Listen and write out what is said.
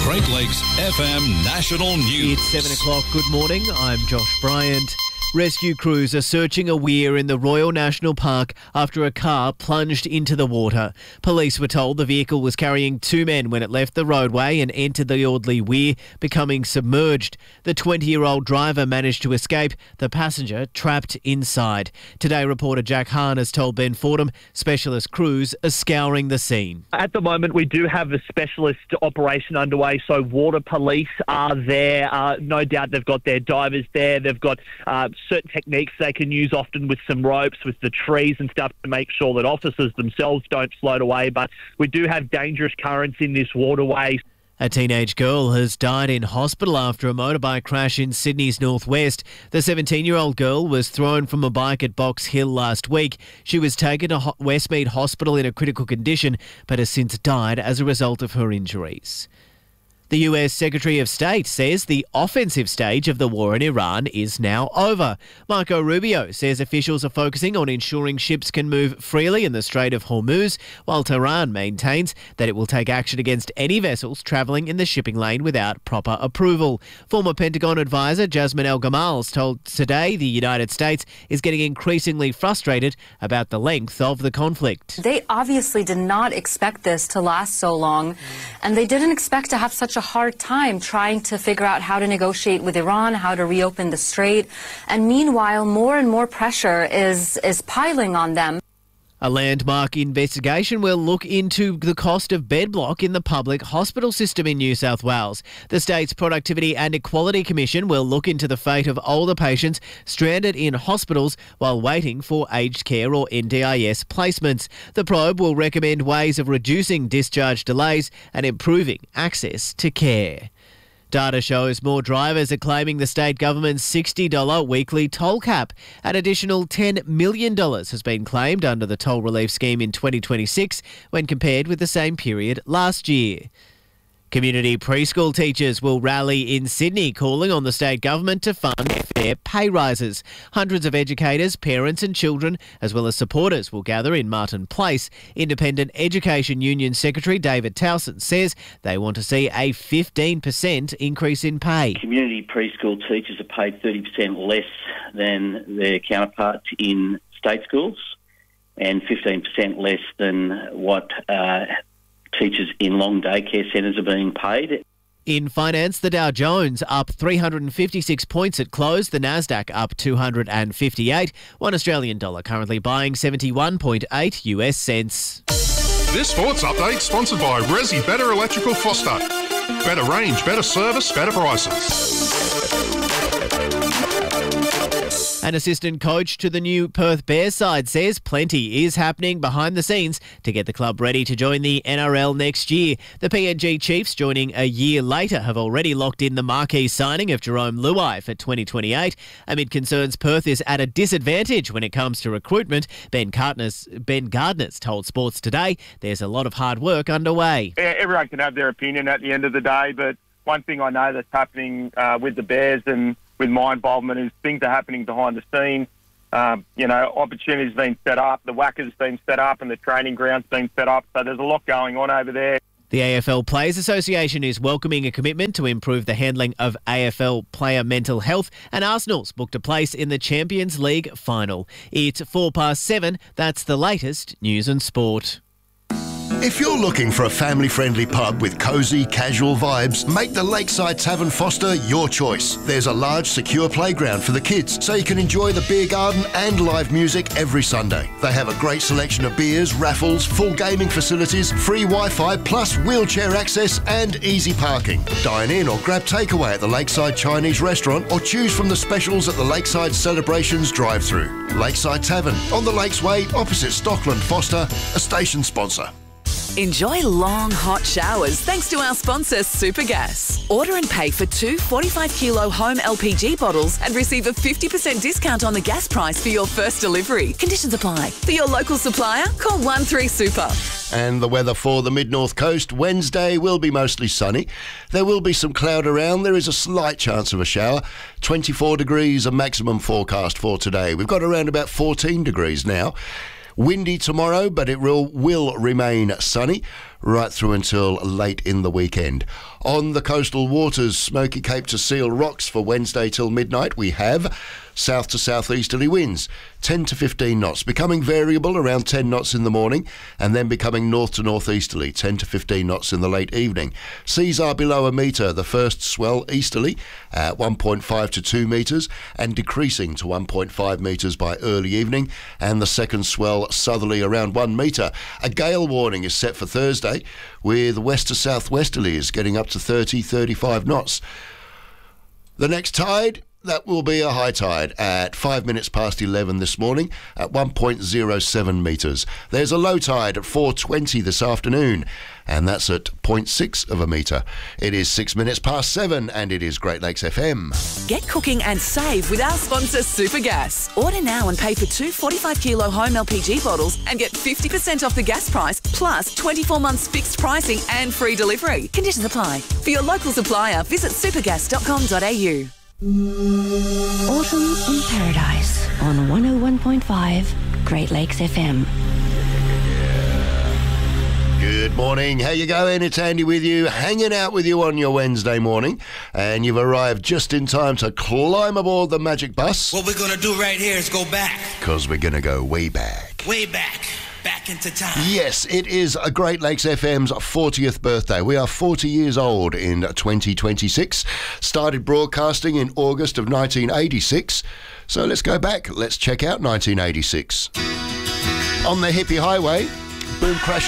Great Lakes FM National News. It's 7 o'clock. Good morning. I'm Josh Bryant. Rescue crews are searching a weir in the Royal National Park after a car plunged into the water. Police were told the vehicle was carrying two men when it left the roadway and entered the Audley Weir, becoming submerged. The 20-year-old driver managed to escape, the passenger trapped inside. Today, reporter Jack Hahn has told Ben Fordham specialist crews are scouring the scene. At the moment, we do have a specialist operation underway, so water police are there. No doubt they've got their divers there. They've got certain techniques they can use, often with some ropes, with the trees and stuff, to make sure that officers themselves don't float away. But we do have dangerous currents in this waterway. A teenage girl has died in hospital after a motorbike crash in Sydney's northwest. The 17-year-old girl was thrown from a bike at Box Hill last week. She was taken to Westmead Hospital in a critical condition, but has since died as a result of her injuries. The US Secretary of State says the offensive stage of the war in Iran is now over. Marco Rubio says officials are focusing on ensuring ships can move freely in the Strait of Hormuz, while Tehran maintains that it will take action against any vessels travelling in the shipping lane without proper approval. Former Pentagon advisor Jasmine El-Gamal told Today the United States is getting increasingly frustrated about the length of the conflict. They obviously did not expect this to last so long, and they didn't expect to have such a hard time trying to figure out how to negotiate with Iran, how to reopen the strait. And meanwhile, more and more pressure is piling on them. A landmark investigation will look into the cost of bed block in the public hospital system in New South Wales. The state's Productivity and Equality Commission will look into the fate of older patients stranded in hospitals while waiting for aged care or NDIS placements. The probe will recommend ways of reducing discharge delays and improving access to care. Data shows more drivers are claiming the state government's $60 weekly toll cap. An additional $10 million has been claimed under the toll relief scheme in 2026 when compared with the same period last year. Community preschool teachers will rally in Sydney, calling on the state government to fund fair pay rises. Hundreds of educators, parents and children, as well as supporters, will gather in Martin Place. Independent Education Union Secretary David Towson says they want to see a 15% increase in pay. Community preschool teachers are paid 30% less than their counterparts in state schools and 15% less than what teachers in long daycare centres are being paid. In finance, the Dow Jones up 356 points at close, the Nasdaq up 258, one Australian dollar currently buying 71.8 US cents. This sports update sponsored by Resi Better Electrical Foster. Better range, better service, better prices. An assistant coach to the new Perth Bears side says plenty is happening behind the scenes to get the club ready to join the NRL next year. The PNG Chiefs, joining a year later, have already locked in the marquee signing of Jerome Luai for 2028. Amid concerns Perth is at a disadvantage when it comes to recruitment, Ben Gardner's told Sports Today there's a lot of hard work underway. Everyone can have their opinion at the end of the day, but one thing I know that's happening with the Bears and with my involvement is things are happening behind the scenes. Opportunities been set up, the WACA's been set up and the training ground's been set up. So there's a lot going on over there. The AFL Players Association is welcoming a commitment to improve the handling of AFL player mental health, and Arsenal's booked a place in the Champions League final. It's 7:04. That's the latest news and sport. If you're looking for a family-friendly pub with cosy, casual vibes, make the Lakeside Tavern Foster your choice. There's a large, secure playground for the kids, so you can enjoy the beer garden and live music every Sunday. They have a great selection of beers, raffles, full gaming facilities, free Wi-Fi, plus wheelchair access and easy parking. Dine in or grab takeaway at the Lakeside Chinese restaurant or choose from the specials at the Lakeside Celebrations drive-through. Lakeside Tavern, on the Lakes Way, opposite Stockland Foster, a station sponsor. Enjoy long, hot showers thanks to our sponsor, Supergas. Order and pay for two 45-kilo home LPG bottles and receive a 50% discount on the gas price for your first delivery. Conditions apply. For your local supplier, call 13-SUPER. And the weather for the mid-north coast. Wednesday will be mostly sunny. There will be some cloud around. There is a slight chance of a shower. 24 degrees a maximum forecast for today. We've got around about 14 degrees now. Windy tomorrow, but it will remain sunny right through until late in the weekend. On the coastal waters, Smoky Cape to Seal Rocks for Wednesday till midnight, we have south to southeasterly winds, 10 to 15 knots, becoming variable around 10 knots in the morning and then becoming north to northeasterly, 10 to 15 knots in the late evening. Seas are below a metre, the first swell easterly at 1.5 to 2 metres and decreasing to 1.5 metres by early evening, and the second swell southerly around 1 metre. A gale warning is set for Thursday with west to southwesterlies getting up to 30-35 knots. The next tide, that will be a high tide at 5 minutes past 11 this morning at 1.07 metres. There's a low tide at 4:20 this afternoon, and that's at 0.6 of a metre. It is 6 minutes past 7, and it is Great Lakes FM. Get cooking and save with our sponsor Supergas. Order now and pay for 2 45-kilo home LPG bottles and get 50% off the gas price, plus 24 months fixed pricing and free delivery. Conditions apply. For your local supplier, visit supergas.com.au. Autumn in Paradise on 101.5 Great Lakes FM. Good morning. How you going? It's Andy with you, hanging out with you on your Wednesday morning, and you've arrived just in time to climb aboard the Magic Bus. What we're going to do right here is go back. Because we're going to go way back. Way back. Back into time. Yes, it is a Great Lakes FM's 40th birthday. We are 40 years old in 2026. Started broadcasting in August of 1986. So let's go back. Let's check out 1986. On the hippie highway, boom crash